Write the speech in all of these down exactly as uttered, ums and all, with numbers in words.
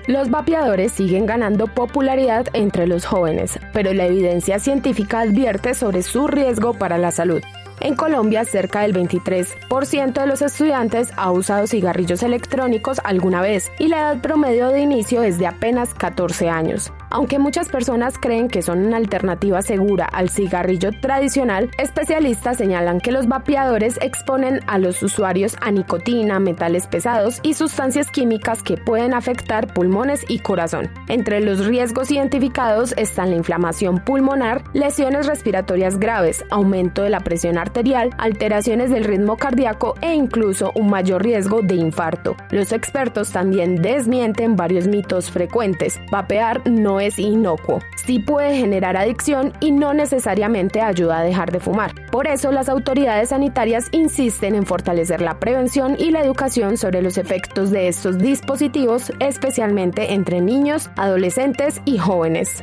Los vapeadores siguen ganando popularidad entre los jóvenes, pero la evidencia científica advierte sobre su riesgo para la salud. En Colombia, cerca del veintitrés por ciento de los estudiantes ha usado cigarrillos electrónicos alguna vez y la edad promedio de inicio es de apenas catorce años. Aunque muchas personas creen que son una alternativa segura al cigarrillo tradicional, especialistas señalan que los vapeadores exponen a los usuarios a nicotina, metales pesados y sustancias químicas que pueden afectar pulmones y corazón. Entre los riesgos identificados están la inflamación pulmonar, lesiones respiratorias graves, aumento de la presión arterial, alteraciones del ritmo cardíaco e incluso un mayor riesgo de infarto. Los expertos también desmienten varios mitos frecuentes. Vapear no es inocuo, sí puede generar adicción y no necesariamente ayuda a dejar de fumar. Por eso las autoridades sanitarias insisten en fortalecer la prevención y la educación sobre los efectos de estos dispositivos, especialmente entre niños, adolescentes y jóvenes.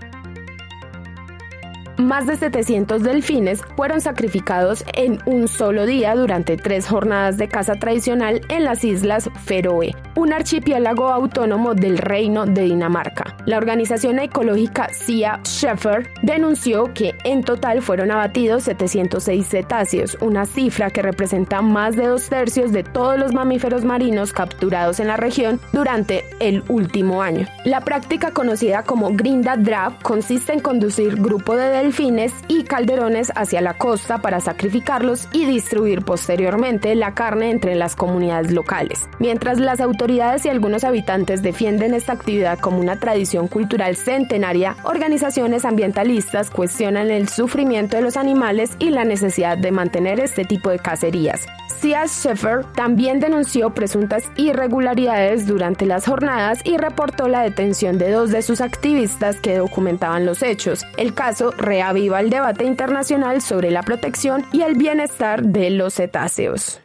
Más de setecientos delfines fueron sacrificados en un solo día durante tres jornadas de caza tradicional en las Islas Feroe, un archipiélago autónomo del Reino de Dinamarca. La organización ecológica Sea Shepherd denunció que en total fueron abatidos setecientos seis cetáceos, una cifra que representa más de dos tercios de todos los mamíferos marinos capturados en la región durante el último año. La práctica conocida como Grinda Draf consiste en conducir grupos de delfines delfines y calderones hacia la costa para sacrificarlos y distribuir posteriormente la carne entre las comunidades locales. Mientras las autoridades y algunos habitantes defienden esta actividad como una tradición cultural centenaria, organizaciones ambientalistas cuestionan el sufrimiento de los animales y la necesidad de mantener este tipo de cacerías. Sea Shepherd también denunció presuntas irregularidades durante las jornadas y reportó la detención de dos de sus activistas que documentaban los hechos. El caso reaviva el debate internacional sobre la protección y el bienestar de los cetáceos.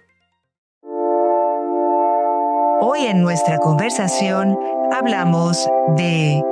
Hoy en nuestra conversación hablamos de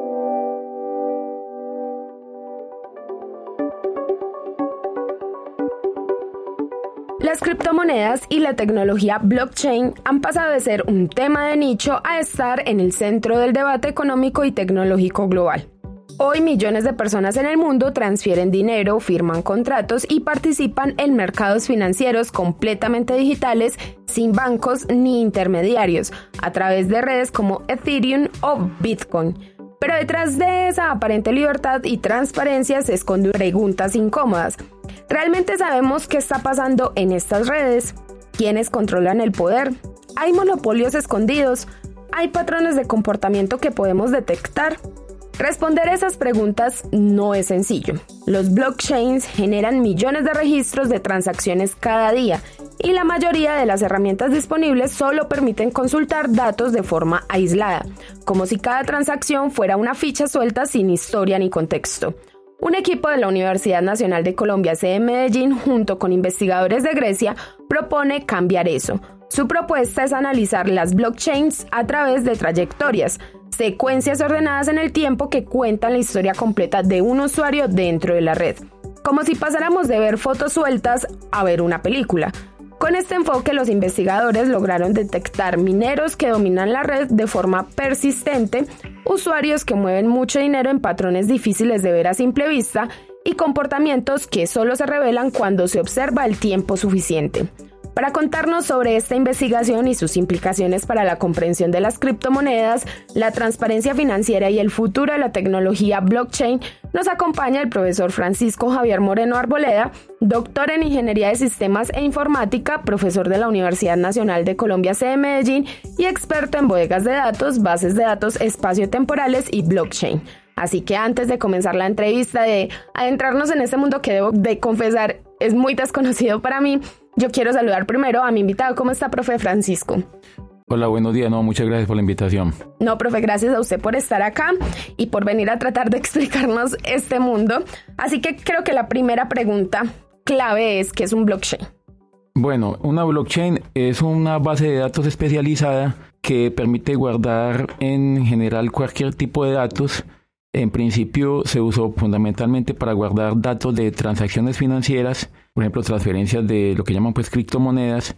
Las criptomonedas y la tecnología blockchain han pasado de ser un tema de nicho a estar en el centro del debate económico y tecnológico global. Hoy millones de personas en el mundo transfieren dinero, firman contratos y participan en mercados financieros completamente digitales, sin bancos ni intermediarios, a través de redes como Ethereum o Bitcoin. Pero detrás de esa aparente libertad y transparencia se esconden preguntas incómodas. ¿Realmente sabemos qué está pasando en estas redes? ¿Quiénes controlan el poder? ¿Hay monopolios escondidos? ¿Hay patrones de comportamiento que podemos detectar? Responder esas preguntas no es sencillo. Los blockchains generan millones de registros de transacciones cada día y la mayoría de las herramientas disponibles solo permiten consultar datos de forma aislada, como si cada transacción fuera una ficha suelta sin historia ni contexto. Un equipo de la Universidad Nacional de Colombia, sede en Medellín, junto con investigadores de Grecia, propone cambiar eso. Su propuesta es analizar las blockchains a través de trayectorias, secuencias ordenadas en el tiempo que cuentan la historia completa de un usuario dentro de la red, como si pasáramos de ver fotos sueltas a ver una película. Con este enfoque, los investigadores lograron detectar mineros que dominan la red de forma persistente, usuarios que mueven mucho dinero en patrones difíciles de ver a simple vista y comportamientos que solo se revelan cuando se observa el tiempo suficiente. Para contarnos sobre esta investigación y sus implicaciones para la comprensión de las criptomonedas, la transparencia financiera y el futuro de la tecnología blockchain, nos acompaña el profesor Francisco Javier Moreno Arboleda, doctor en Ingeniería de Sistemas e Informática, profesor de la Universidad Nacional de Colombia, sede en Medellín, y experto en bodegas de datos, bases de datos espaciotemporales y blockchain. Así que antes de comenzar la entrevista, de adentrarnos en este mundo que debo de confesar es muy desconocido para mí, yo quiero saludar primero a mi invitado. ¿Cómo está, profe Francisco? Hola, buenos días. No, muchas gracias por la invitación. No, profe, gracias a usted por estar acá y por venir a tratar de explicarnos este mundo. Así que creo que la primera pregunta clave es, ¿qué es un blockchain? Bueno, una blockchain es una base de datos especializada que permite guardar en general cualquier tipo de datos. En principio se usó fundamentalmente para guardar datos de transacciones financieras, por ejemplo, transferencias de lo que llaman pues criptomonedas,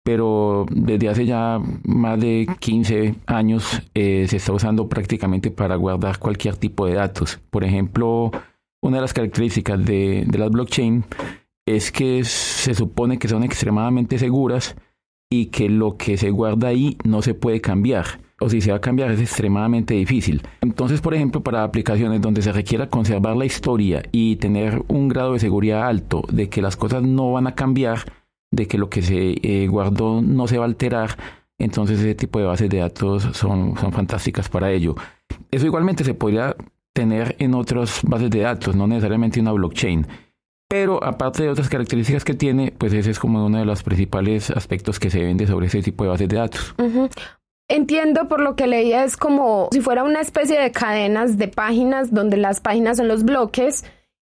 pero desde hace ya más de quince años eh, se está usando prácticamente para guardar cualquier tipo de datos. Por ejemplo, una de las características de, de las blockchain es que se supone que son extremadamente seguras y que lo que se guarda ahí no se puede cambiar. O si se va a cambiar es extremadamente difícil. Entonces, por ejemplo, para aplicaciones donde se requiera conservar la historia y tener un grado de seguridad alto de que las cosas no van a cambiar, de que lo que se eh, guardó no se va a alterar, entonces ese tipo de bases de datos son, son fantásticas para ello. Eso igualmente se podría tener en otras bases de datos, no necesariamente una blockchain. Pero aparte de otras características que tiene, pues ese es como uno de los principales aspectos que se vende sobre ese tipo de bases de datos. Uh-huh. Entiendo, por lo que leía, es como si fuera una especie de cadenas de páginas donde las páginas son los bloques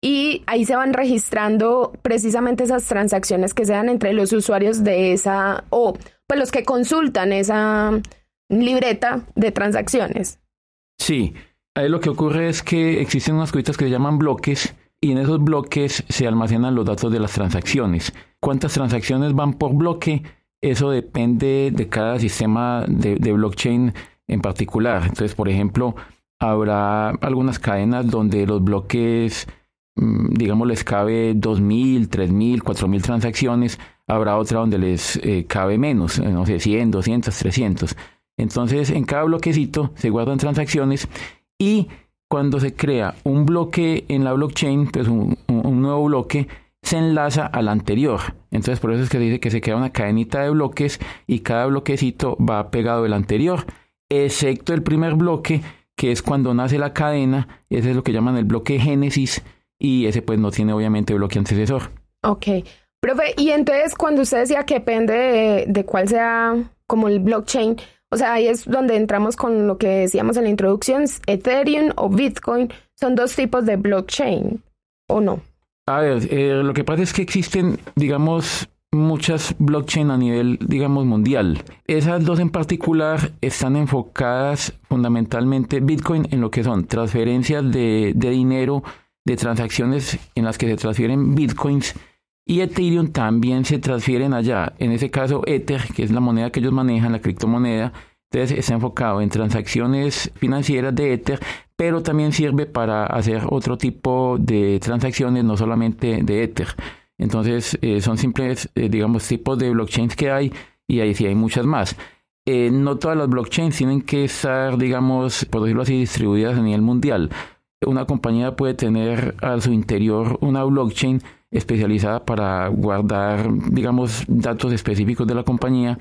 y ahí se van registrando precisamente esas transacciones que se dan entre los usuarios de esa, o pues los que consultan esa libreta de transacciones. Sí, ahí lo que ocurre es que existen unas cositas que se llaman bloques y en esos bloques se almacenan los datos de las transacciones. ¿Cuántas transacciones van por bloque? Eso depende de cada sistema de, de blockchain en particular. Entonces, por ejemplo, habrá algunas cadenas donde los bloques, digamos, les cabe dos mil, tres mil, cuatro mil transacciones. Habrá otra donde les eh, cabe menos, no sé, cien, doscientos, trescientos. Entonces, en cada bloquecito se guardan transacciones y cuando se crea un bloque en la blockchain, pues un, un, un nuevo bloque, se enlaza al anterior. Entonces por eso es que se dice que se crea una cadenita de bloques y cada bloquecito va pegado del anterior, excepto el primer bloque, que es cuando nace la cadena. Ese es lo que llaman el bloque génesis y ese pues no tiene obviamente bloque antecesor. Ok, profe, y entonces cuando usted decía que depende de, de cuál sea como el blockchain, o sea, ahí es donde entramos con lo que decíamos en la introducción, Ethereum o Bitcoin, son dos tipos de blockchain, ¿o no? A ver, eh, lo que pasa es que existen, digamos, muchas blockchain a nivel, digamos, mundial. Esas dos en particular están enfocadas fundamentalmente, Bitcoin, en lo que son transferencias de, de dinero, de transacciones en las que se transfieren Bitcoins, y Ethereum también se transfieren allá. En ese caso, Ether, que es la moneda que ellos manejan, la criptomoneda, entonces está enfocado en transacciones financieras de Ether, pero también sirve para hacer otro tipo de transacciones, no solamente de Ether. Entonces, eh, son simples, eh, digamos, tipos de blockchains que hay, y ahí sí hay muchas más. Eh, no todas las blockchains tienen que estar, digamos, por decirlo así, distribuidas a nivel mundial. Una compañía puede tener a su interior una blockchain especializada para guardar, digamos, datos específicos de la compañía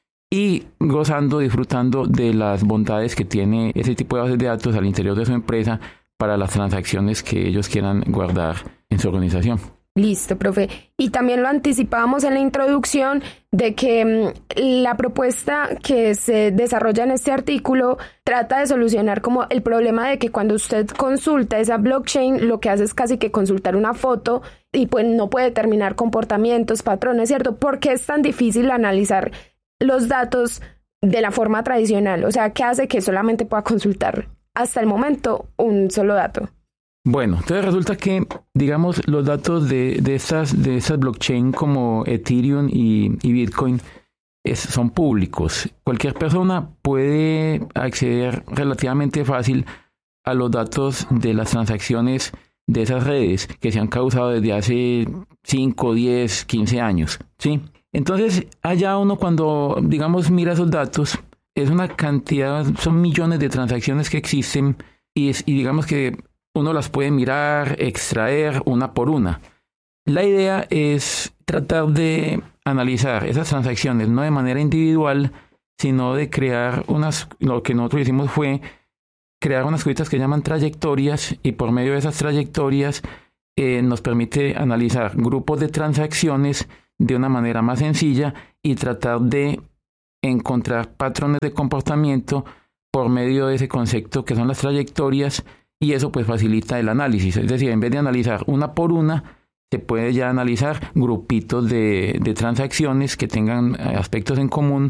y gozando, disfrutando de las bondades que tiene ese tipo de bases de datos al interior de su empresa para las transacciones que ellos quieran guardar en su organización. Listo, profe. Y también lo anticipábamos en la introducción de que mmm, la propuesta que se desarrolla en este artículo trata de solucionar como el problema de que cuando usted consulta esa blockchain, lo que hace es casi que consultar una foto y pues no puede determinar comportamientos, patrones, ¿cierto? ¿Por qué es tan difícil analizar los datos de la forma tradicional? O sea, ¿qué hace que solamente pueda consultar hasta el momento un solo dato? Bueno, entonces resulta que, digamos, los datos de, de estas de estas blockchain como Ethereum y, y Bitcoin es, son públicos. Cualquier persona puede acceder relativamente fácil a los datos de las transacciones de esas redes que se han causado desde hace cinco, diez, quince años, ¿sí? Entonces, allá uno cuando, digamos, mira esos datos, es una cantidad, son millones de transacciones que existen y, es, y digamos que uno las puede mirar, extraer una por una. La idea es tratar de analizar esas transacciones no de manera individual, sino de crear unas, lo que nosotros hicimos fue crear unas cositas que llaman trayectorias y por medio de esas trayectorias eh, nos permite analizar grupos de transacciones de una manera más sencilla y tratar de encontrar patrones de comportamiento por medio de ese concepto que son las trayectorias. Y eso pues facilita el análisis, es decir, en vez de analizar una por una, se puede ya analizar grupitos de, de transacciones que tengan aspectos en común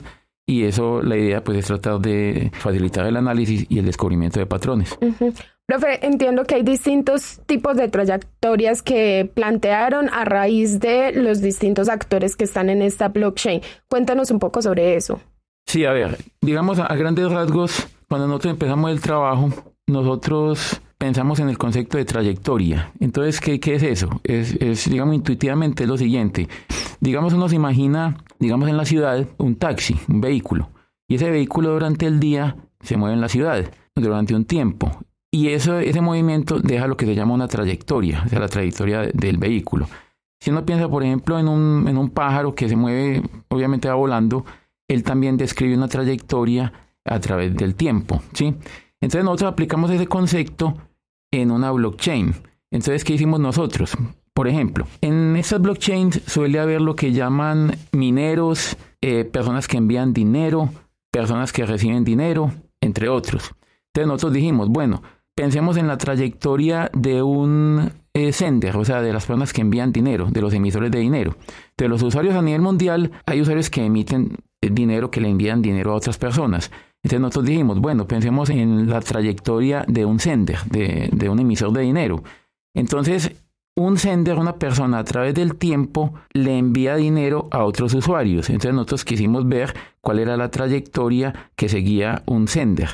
y eso, la idea pues es tratar de facilitar el análisis y el descubrimiento de patrones. Uh-huh. Profe, entiendo que hay distintos tipos de trayectorias que plantearon a raíz de los distintos actores que están en esta blockchain. Cuéntanos un poco sobre eso. Sí, a ver, digamos a, a grandes rasgos, cuando nosotros empezamos el trabajo, nosotros pensamos en el concepto de trayectoria. Entonces, ¿qué, qué es eso? Es, es, digamos, intuitivamente es lo siguiente. Digamos, uno se imagina, digamos, en la ciudad, un taxi, un vehículo. Y ese vehículo durante el día se mueve en la ciudad durante un tiempo. Y eso, ese movimiento deja lo que se llama una trayectoria, o sea, la trayectoria de, del vehículo. Si uno piensa, por ejemplo, en un, en un pájaro que se mueve, obviamente va volando, él también describe una trayectoria a través del tiempo, ¿sí? Entonces nosotros aplicamos ese concepto en una blockchain. Entonces, ¿qué hicimos nosotros? Por ejemplo, en estas blockchains suele haber lo que llaman mineros, eh, personas que envían dinero, personas que reciben dinero, entre otros. Entonces nosotros dijimos, bueno, pensemos en la trayectoria de un eh, sender, o sea, de las personas que envían dinero, de los emisores de dinero. De los usuarios a nivel mundial, hay usuarios que emiten dinero, que le envían dinero a otras personas. Entonces nosotros dijimos, bueno, pensemos en la trayectoria de un sender, de, de un emisor de dinero. Entonces, un sender, una persona a través del tiempo, le envía dinero a otros usuarios. Entonces nosotros quisimos ver cuál era la trayectoria que seguía un sender.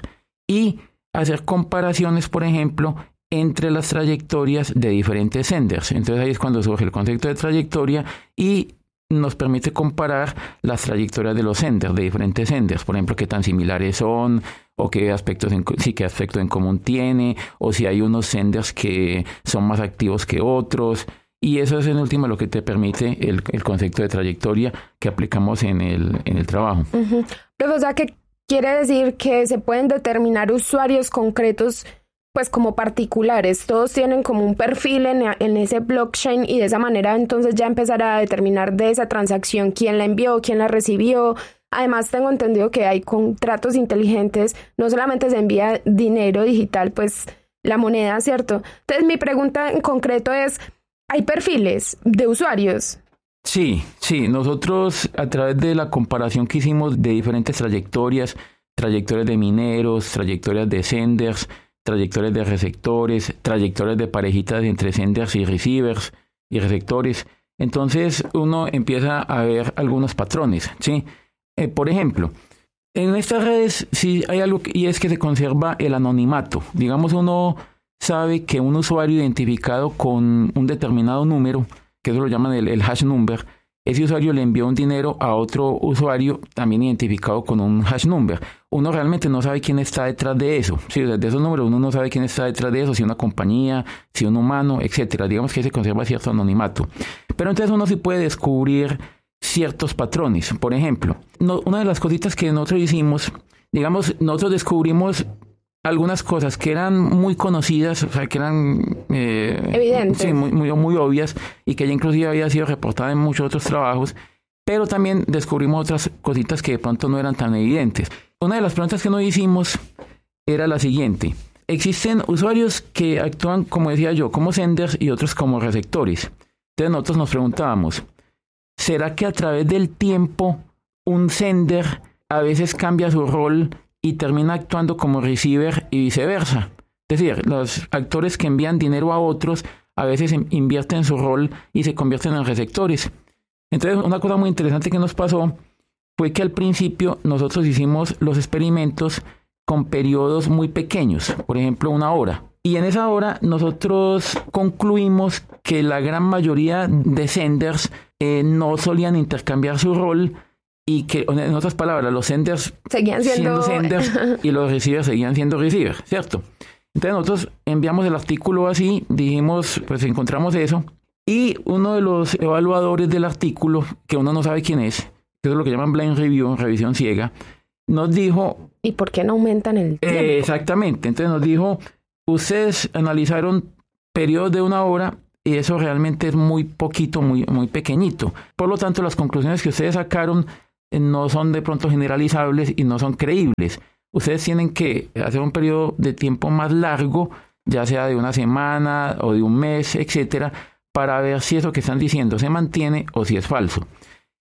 Y hacer comparaciones, por ejemplo, entre las trayectorias de diferentes senders. Entonces ahí es cuando surge el concepto de trayectoria y nos permite comparar las trayectorias de los senders, de diferentes senders, por ejemplo, qué tan similares son, o qué aspectos en, sí, qué aspectos en común tiene, o si hay unos senders que son más activos que otros, y eso es en última lo que te permite el, el concepto de trayectoria que aplicamos en el, en el trabajo. Uh-huh. Pero, o sea, ¿qué quiere decir? Que se pueden determinar usuarios concretos pues como particulares, todos tienen como un perfil en, en ese blockchain y de esa manera entonces ya empezar a determinar de esa transacción quién la envió, quién la recibió. Además tengo entendido que hay contratos inteligentes, no solamente se envía dinero digital, pues la moneda, ¿cierto? Entonces mi pregunta en concreto es, ¿hay perfiles de usuarios? Sí, sí, nosotros a través de la comparación que hicimos de diferentes trayectorias, trayectorias de mineros, trayectorias de senders, trayectorias de receptores, trayectorias de parejitas entre senders y receivers y receptores. Entonces uno empieza a ver algunos patrones, ¿sí? Eh, por ejemplo, en estas redes sí hay algo que, y es que se conserva el anonimato. Digamos, uno sabe que un usuario identificado con un determinado número, que eso lo llaman el, el hash number, ese usuario le envió un dinero a otro usuario también identificado con un hash number. Uno realmente no sabe quién está detrás de eso. Sí, de esos números uno no sabe quién está detrás de eso, si una compañía, si un humano, etcétera. Digamos que se conserva cierto anonimato. Pero entonces uno sí puede descubrir ciertos patrones. Por ejemplo, no, una de las cositas que nosotros hicimos, digamos, nosotros descubrimos algunas cosas que eran muy conocidas, o sea, que eran eh, evidentes, sí, muy, muy, muy obvias y que ya inclusive había sido reportada en muchos otros trabajos, pero también descubrimos otras cositas que de pronto no eran tan evidentes. Una de las preguntas que nos hicimos era la siguiente: existen usuarios que actúan, como decía yo, como senders y otros como receptores. Entonces nosotros nos preguntábamos, ¿será que a través del tiempo un sender a veces cambia su rol y termina actuando como receiver y viceversa? Es decir, los actores que envían dinero a otros a veces invierten su rol y se convierten en receptores. Entonces, una cosa muy interesante que nos pasó fue que al principio nosotros hicimos los experimentos con periodos muy pequeños, por ejemplo, una hora. Y en esa hora nosotros concluimos que la gran mayoría de senders eh, no solían intercambiar su rol, y que, en otras palabras, los senders seguían siendo, siendo senders y los receivers seguían siendo receivers, ¿cierto? Entonces nosotros enviamos el artículo así, dijimos, pues encontramos eso, y uno de los evaluadores del artículo, que uno no sabe quién es, que es lo que llaman blind review, revisión ciega, nos dijo... ¿Y por qué no aumentan el tiempo? Eh, exactamente, entonces nos dijo, ustedes analizaron periodos de una hora y eso realmente es muy poquito, muy, muy pequeñito. Por lo tanto, las conclusiones que ustedes sacaron no son de pronto generalizables y no son creíbles. Ustedes tienen que hacer un periodo de tiempo más largo, ya sea de una semana o de un mes, etcétera, para ver si eso que están diciendo se mantiene o si es falso.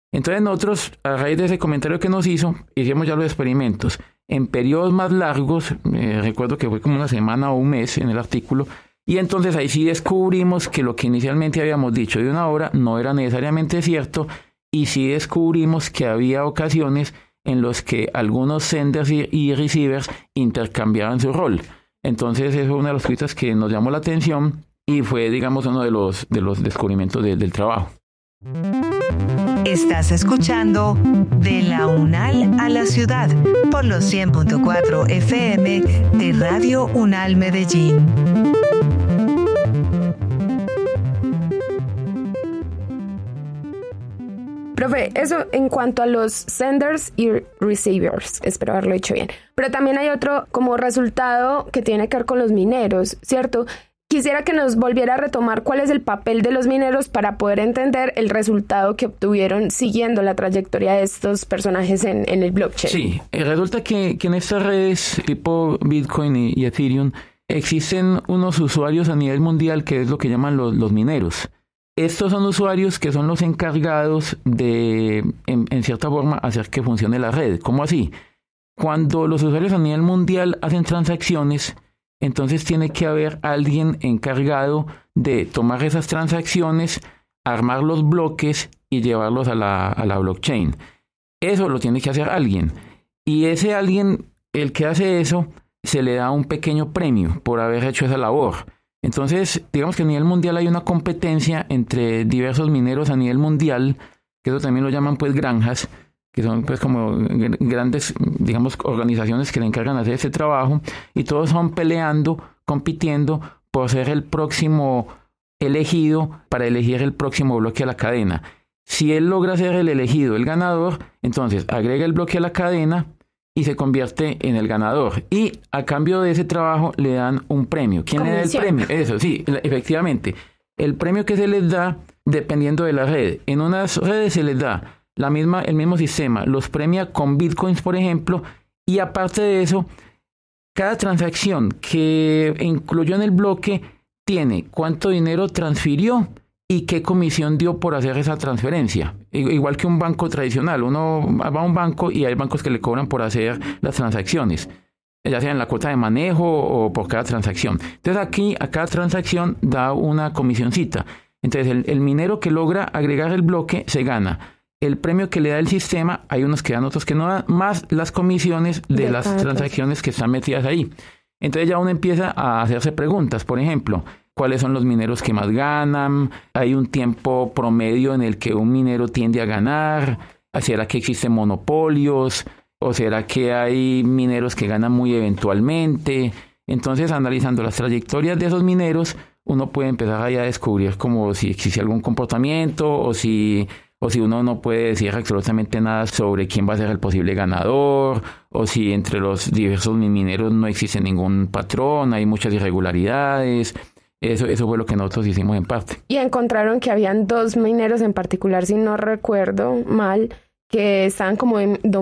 Entonces nosotros, a raíz de ese comentario que nos hizo, hicimos ya los experimentos en periodos más largos, eh, recuerdo que fue como una semana o un mes en el artículo, y entonces ahí sí descubrimos que lo que inicialmente habíamos dicho de una hora no era necesariamente cierto, y sí descubrimos que había ocasiones en los que algunos senders y, y receivers intercambiaban su rol. Entonces eso fue una de las cosas que nos llamó la atención y fue, digamos, uno de los, de los descubrimientos de, del trabajo. Estás escuchando De la UNAL a la Ciudad por los cien punto cuatro F M de Radio UNAL Medellín. Profe, eso en cuanto a los senders y receivers, espero haberlo dicho bien. Pero también hay otro como resultado que tiene que ver con los mineros, ¿cierto? Quisiera que nos volviera a retomar cuál es el papel de los mineros para poder entender el resultado que obtuvieron siguiendo la trayectoria de estos personajes en, en el blockchain. Sí, resulta que, que en estas redes tipo Bitcoin y, y Ethereum existen unos usuarios a nivel mundial que es lo que llaman los, los mineros. Estos son usuarios que son los encargados de, en, en cierta forma, hacer que funcione la red. ¿Cómo así? Cuando los usuarios a nivel mundial hacen transacciones, entonces tiene que haber alguien encargado de tomar esas transacciones, armar los bloques y llevarlos a la, a la blockchain. Eso lo tiene que hacer alguien. Y ese alguien, el que hace eso, se le da un pequeño premio por haber hecho esa labor. Entonces, digamos que a nivel mundial hay una competencia entre diversos mineros a nivel mundial, que eso también lo llaman pues granjas, que son pues como grandes, digamos, organizaciones que le encargan de hacer ese trabajo, y todos son peleando, compitiendo por ser el próximo elegido para elegir el próximo bloque a la cadena. Si él logra ser el elegido, el ganador, entonces agrega el bloque a la cadena y se convierte en el ganador. Y a cambio de ese trabajo le dan un premio. ¿Quién le da el premio? Eso, sí, efectivamente. El premio que se les da dependiendo de la red. En unas redes se les da la misma, el mismo sistema. Los premia con bitcoins, por ejemplo. Y aparte de eso, cada transacción que incluyó en el bloque tiene cuánto dinero transfirió y qué comisión dio por hacer esa transferencia. Igual que un banco tradicional. Uno va a un banco y hay bancos que le cobran por hacer las transacciones, ya sea en la cuota de manejo o por cada transacción. Entonces aquí a cada transacción da una comisioncita. Entonces el, el minero que logra agregar el bloque se gana el premio que le da el sistema. Hay unos que dan, otros que no dan, más las comisiones de, de las transacciones que están metidas ahí. Entonces ya uno empieza a hacerse preguntas. Por ejemplo, ¿cuáles son los mineros que más ganan? ¿Hay un tiempo promedio en el que un minero tiende a ganar? ¿Será que existen monopolios? ¿O será que hay mineros que ganan muy eventualmente? Entonces, analizando las trayectorias de esos mineros, uno puede empezar ahí a descubrir como si existe algún comportamiento o si, o si uno no puede decir absolutamente nada sobre quién va a ser el posible ganador, o si entre los diversos mineros no existe ningún patrón, hay muchas irregularidades. Eso, eso fue lo que nosotros hicimos en parte. Y encontraron que habían dos mineros en particular, si no recuerdo mal, que estaban como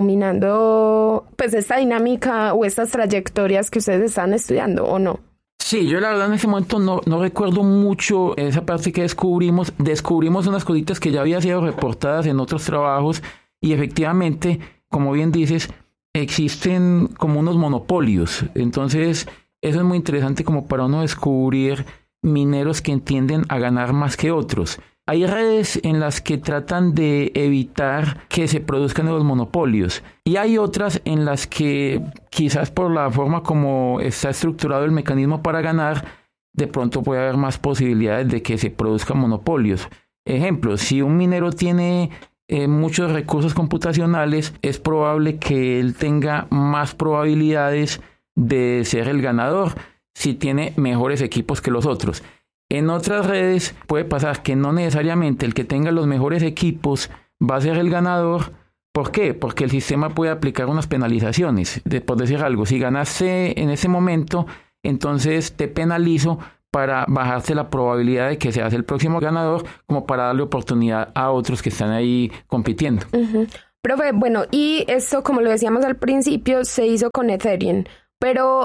dominando pues esta dinámica o estas trayectorias que ustedes están estudiando, ¿o no? Sí, yo la verdad en ese momento no, no recuerdo mucho esa parte que descubrimos. Descubrimos unas cositas que ya habían sido reportadas en otros trabajos y efectivamente, como bien dices, existen como unos monopolios. Entonces, eso es muy interesante como para uno descubrir mineros que tienden a ganar más que otros. Hay redes en las que tratan de evitar que se produzcan los monopolios y hay otras en las que quizás por la forma como está estructurado el mecanismo para ganar, de pronto puede haber más posibilidades de que se produzcan monopolios. Ejemplo, si un minero tiene eh, muchos recursos computacionales, es probable que él tenga más probabilidades de ser el ganador si tiene mejores equipos que los otros. En otras redes puede pasar que no necesariamente el que tenga los mejores equipos va a ser el ganador. ¿Por qué? Porque el sistema puede aplicar unas penalizaciones. De, por decir algo, si ganaste en ese momento, entonces te penalizo para bajarte la probabilidad de que seas el próximo ganador, como para darle oportunidad a otros que están ahí compitiendo. Uh-huh. Profe, bueno, y esto, como lo decíamos al principio, se hizo con Ethereum, pero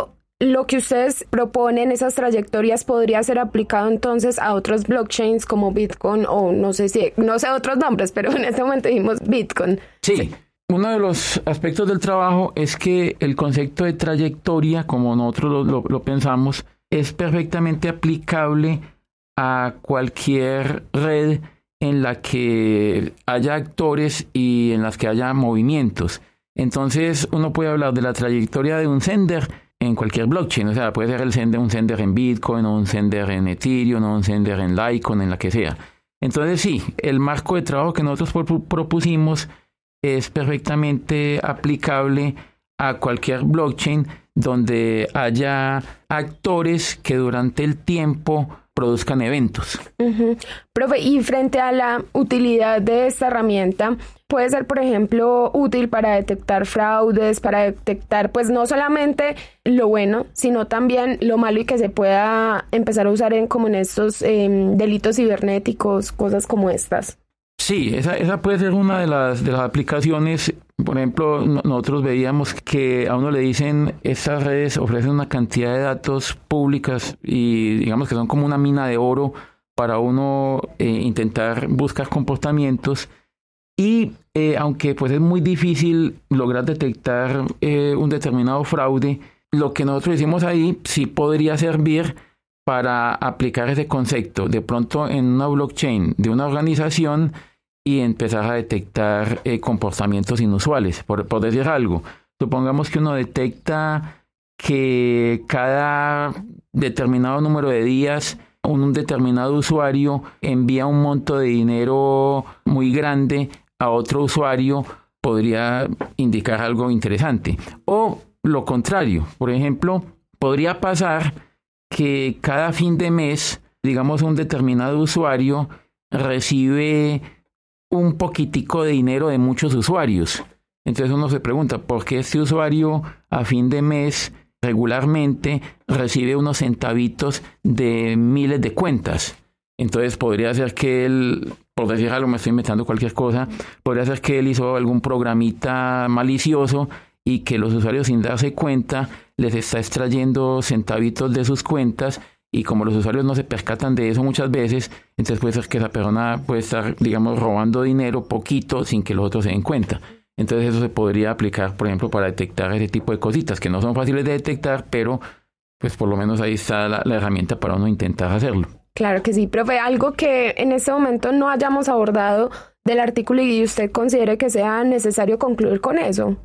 lo que ustedes proponen, esas trayectorias, podría ser aplicado entonces a otros blockchains como Bitcoin o no sé si, no sé otros nombres, pero en este momento dijimos Bitcoin. Sí. sí. Uno de los aspectos del trabajo es que el concepto de trayectoria, como nosotros lo, lo, lo pensamos, es perfectamente aplicable a cualquier red en la que haya actores y en las que haya movimientos. Entonces uno puede hablar de la trayectoria de un sender en cualquier blockchain, o sea, puede ser el sender, un sender en Bitcoin o un sender en Ethereum o un sender en Litecoin, en la que sea. Entonces sí, el marco de trabajo que nosotros propusimos es perfectamente aplicable a cualquier blockchain donde haya actores que durante el tiempo produzcan eventos. Uh-huh. Profe, y frente a la utilidad de esta herramienta, puede ser, por ejemplo, útil para detectar fraudes, para detectar, pues, no solamente lo bueno, sino también lo malo y que se pueda empezar a usar en como en estos eh, delitos cibernéticos, cosas como estas. Sí, esa, esa puede ser una de las, de las aplicaciones. Por ejemplo, no, nosotros veíamos que a uno le dicen, estas redes ofrecen una cantidad de datos públicas y digamos que son como una mina de oro para uno eh, intentar buscar comportamientos y eh, aunque pues es muy difícil lograr detectar eh, un determinado fraude, lo que nosotros hicimos ahí sí podría servir para aplicar ese concepto de pronto en una blockchain de una organización y empezar a detectar eh, comportamientos inusuales. Por, por decir algo, supongamos que uno detecta que cada determinado número de días un, un determinado usuario envía un monto de dinero muy grande a otro usuario, podría indicar algo interesante. O lo contrario, por ejemplo, podría pasar que cada fin de mes, digamos, un determinado usuario recibe un poquitico de dinero de muchos usuarios. Entonces uno se pregunta, ¿por qué este usuario a fin de mes regularmente recibe unos centavitos de miles de cuentas? Entonces podría ser que él, por decir algo, me estoy inventando cualquier cosa, podría ser que él hizo algún programita malicioso y que los usuarios sin darse cuenta les está extrayendo centavitos de sus cuentas. Y como los usuarios no se percatan de eso muchas veces, entonces puede ser que esa persona puede estar, digamos, robando dinero poquito sin que los otros se den cuenta. Entonces eso se podría aplicar, por ejemplo, para detectar ese tipo de cositas que no son fáciles de detectar, pero pues por lo menos ahí está la, la herramienta para uno intentar hacerlo. Claro que sí, profe. Algo que en este momento no hayamos abordado del artículo y usted considere que sea necesario concluir con eso.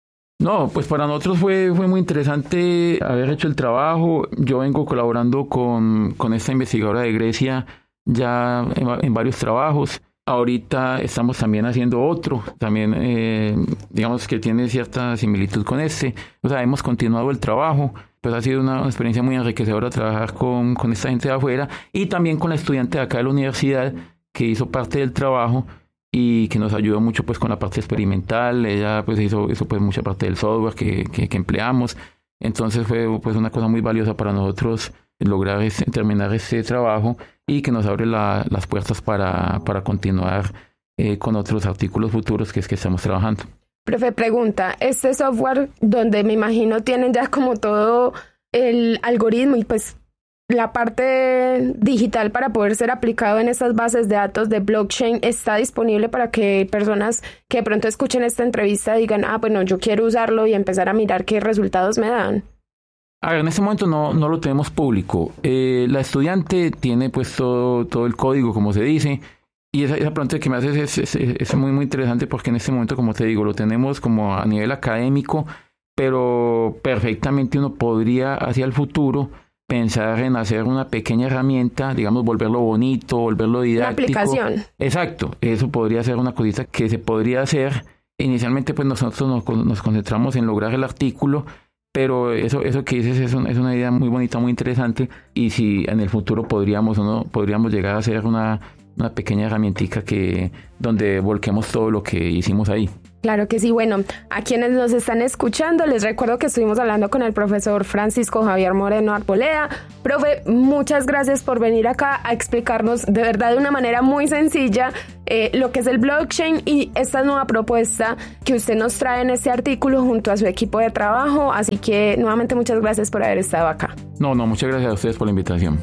No, pues para nosotros fue, fue muy interesante haber hecho el trabajo. Yo vengo colaborando con, con esta investigadora de Grecia ya en, en varios trabajos. Ahorita estamos también haciendo otro, también eh, digamos que tiene cierta similitud con este. O sea, hemos continuado el trabajo, pues ha sido una, una experiencia muy enriquecedora trabajar con, con esta gente de afuera y también con la estudiante de acá de la universidad que hizo parte del trabajo y que nos ayudó mucho pues con la parte experimental. Ella pues hizo, hizo pues mucha parte del software que, que, que empleamos. Entonces fue pues una cosa muy valiosa para nosotros lograr este, terminar este trabajo y que nos abre la, las puertas para, para continuar eh, con otros artículos futuros que es que estamos trabajando. Profe, pregunta, este software donde me imagino tienen ya como todo el algoritmo y pues la parte digital para poder ser aplicado en estas bases de datos de blockchain, ¿está disponible para que personas que de pronto escuchen esta entrevista digan, ah, bueno, yo quiero usarlo y empezar a mirar qué resultados me dan? A ver, en este momento no, no lo tenemos público. Eh, la estudiante tiene pues todo, todo el código, como se dice, y esa, esa pregunta que me haces es, es, es, es muy, muy interesante porque en este momento, como te digo, lo tenemos como a nivel académico, pero perfectamente uno podría hacia el futuro pensar en hacer una pequeña herramienta, digamos, volverlo bonito, volverlo didáctico. La aplicación. Exacto, eso podría ser una cosita que se podría hacer. Inicialmente, pues nosotros nos, nos concentramos en lograr el artículo, pero eso, eso que dices es, un, es una idea muy bonita, muy interesante, y si en el futuro podríamos, ¿no? podríamos llegar a hacer una, una pequeña herramientica que, donde volquemos todo lo que hicimos ahí. Claro que sí. Bueno, a quienes nos están escuchando, les recuerdo que estuvimos hablando con el profesor Francisco Javier Moreno Arboleda. Profe, muchas gracias por venir acá a explicarnos de verdad de una manera muy sencilla eh, lo que es el blockchain y esta nueva propuesta que usted nos trae en este artículo junto a su equipo de trabajo. Así que nuevamente muchas gracias por haber estado acá. No, no, muchas gracias a ustedes por la invitación.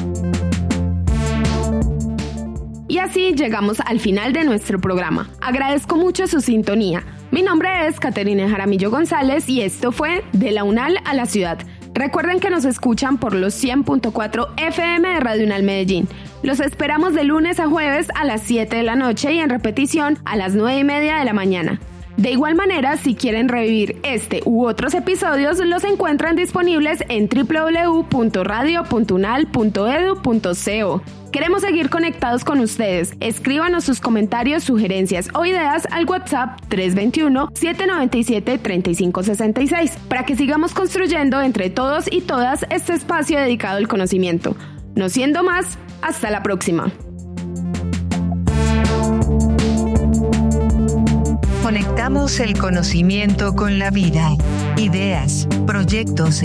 Y así llegamos al final de nuestro programa. Agradezco mucho su sintonía. Mi nombre es Caterina Jaramillo González y esto fue De la UNAL a la Ciudad. Recuerden que nos escuchan por los cien punto cuatro F M de Radio UNAL Medellín. Los esperamos de lunes a jueves a las siete de la noche y en repetición a las nueve y media de la mañana. De igual manera, si quieren revivir este u otros episodios, los encuentran disponibles en doble u doble u doble u punto radio punto unal punto e d u punto co. Queremos seguir conectados con ustedes. Escríbanos sus comentarios, sugerencias o ideas al WhatsApp tres dos uno, siete nueve siete, tres cinco seis seis para que sigamos construyendo entre todos y todas este espacio dedicado al conocimiento. No siendo más, hasta la próxima. Conectamos el conocimiento con la vida, ideas, proyectos